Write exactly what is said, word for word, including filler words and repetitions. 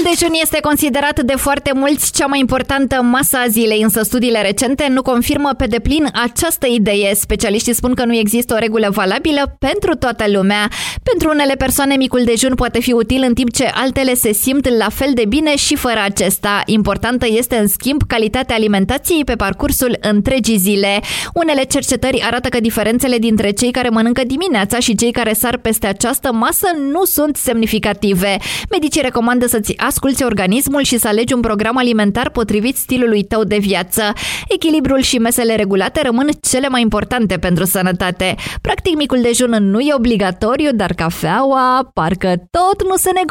dejun este considerat de foarte mulți cea mai importantă masă a zilei, însă studiile recente nu confirmă pe deplin această idee. Specialiștii spun că nu există o regulă valabilă pentru toată lumea. Pentru unele persoane, micul dejun poate fi util, în timp ce altele se simt la fel de bine și fără acesta. Importantă este, în schimb, calitatea alimentației pe parcursul întregii zile. Unele cercetări arată că diferențele dintre cei care mănâncă dimineața și cei care sar peste această masă nu sunt semnificative. Medicii recomandă să-ți asculți organismul și să alegi un program alimentar potrivit stilului tău de viață. Echilibrul și mesele regulate rămân cele mai importante pentru sănătate. Practic, micul dejun nu e obligatoriu, dar cafeaua parcă tot nu se negociază.